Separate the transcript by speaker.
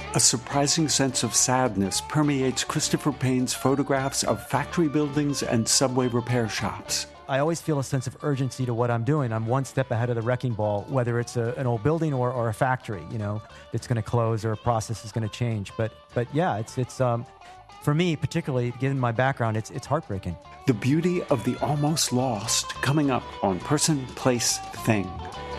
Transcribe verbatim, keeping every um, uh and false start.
Speaker 1: A surprising sense of sadness permeates Christopher Payne's photographs of factory buildings and subway repair shops.
Speaker 2: I always feel a sense of urgency to what I'm doing. I'm one step ahead of the wrecking ball, whether it's a, an old building or, or a factory, you know, that's going to close or a process is going to change. But but yeah, it's it's um, for me particularly, given my background, it's it's heartbreaking.
Speaker 1: The beauty of the almost lost, coming up on Person, Place, Thing.